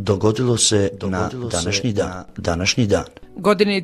dogodilo se na današnji dan. Godine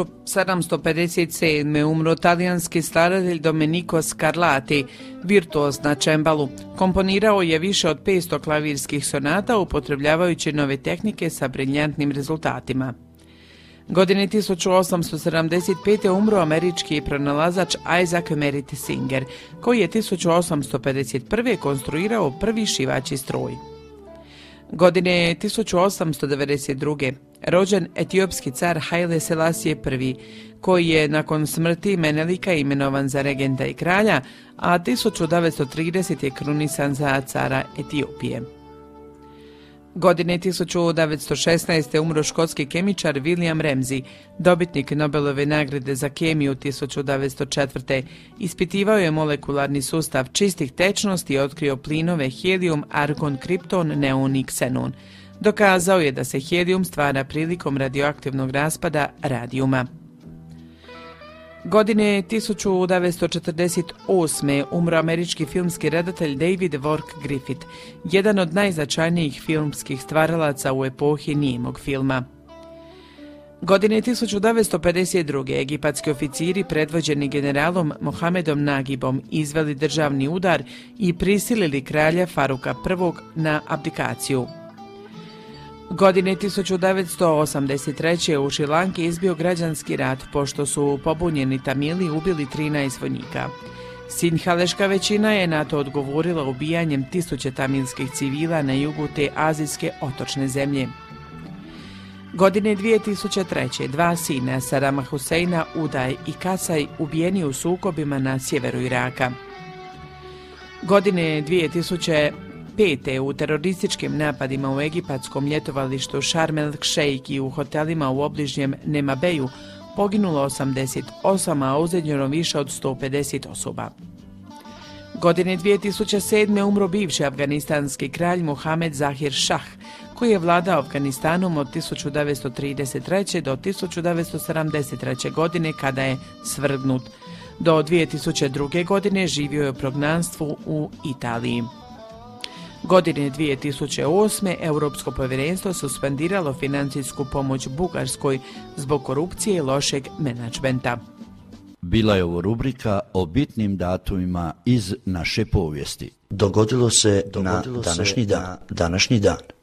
1757. umro talijanski skladatelj Domenico Scarlatti, virtuoz na čembalu. Komponirao je više od 500 klavirskih sonata upotrebljavajući nove tehnike sa briljantnim rezultatima. Godine 1875. umro američki pronalazač Isaac Merritt Singer, koji je 1851. konstruirao prvi šivaći stroj. Godine 1892. rođen etiopski car Haile Selassie I, koji je nakon smrti Menelika imenovan za regenta i kralja, a 1930. je krunisan za cara Etiopije. Godine 1916. umro škotski kemičar William Ramsay, dobitnik Nobelove nagrade za kemiju 1904. Ispitivao je molekularni sustav čistih tečnosti i otkrio plinove helijum, argon, kripton, neon i ksenon. Dokazao je da se helijum stvara prilikom radioaktivnog raspada radijuma. Godine 1948. umro američki filmski redatelj David Wark Griffith, jedan od najznačajnijih filmskih stvaralaca u epohi nijemog filma. Godine 1952. egipatski oficiri predvođeni generalom Mohamedom Nagibom izveli državni udar i prisilili kralja Faruka I na abdikaciju. Godine 1983. u Šrilanki izbio građanski rat pošto su pobunjeni Tamili ubili 13 vojnika. Sinhaleška većina je na to odgovorila ubijanjem tisuće tamilskih civila na jugu te azijske otočne zemlje. Godine 2003. dva sina Sarama Huseina, Udaj i Kasaj, ubijeni u sukobima na sjeveru Iraka. Godine 2005. u terorističkim napadima u egipatskom ljetovalištu Sharm el-Sheikh i u hotelima u obližnjem Nemabeju poginulo 88, a ozlijeđeno više od 150 osoba. Godine 2007. umro bivši afganistanski kralj Mohamed Zahir Shah, koji je vladao Afganistanom od 1933. do 1973. godine kada je svrgnut. Do 2002. godine živio je u prognanstvu u Italiji. Godine 2008. Europsko povjerenstvo suspendiralo financijsku pomoć Bugarskoj zbog korupcije i lošeg menadžmenta. Bila je ovo rubrika o bitnim datumima iz naše povijesti. Dogodilo se na današnji dan.